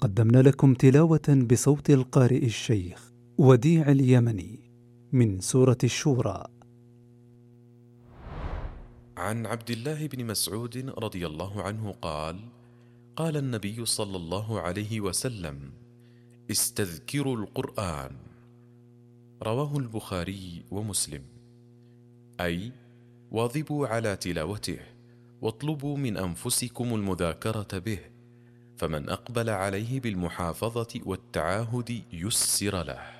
قدمنا لكم تلاوة بصوت القارئ الشيخ وديع اليمني من سورة الشورى. عن عبد الله بن مسعود رضي الله عنه قال: قال النبي صلى الله عليه وسلم: استذكروا القرآن. رواه البخاري ومسلم. أي واظبوا على تلاوته، واطلبوا من أنفسكم المذاكرة به، فمن أقبل عليه بالمحافظة والتعاهد يسر له.